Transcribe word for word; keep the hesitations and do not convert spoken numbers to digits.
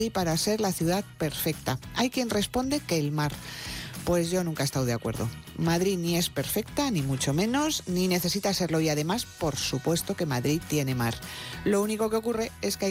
para ser la ciudad perfecta. Hay quien responde que el mar. Pues yo nunca he estado de acuerdo. Madrid ni es perfecta, ni mucho menos, ni necesita serlo, y además, por supuesto que Madrid tiene mar. Lo único que ocurre es que hay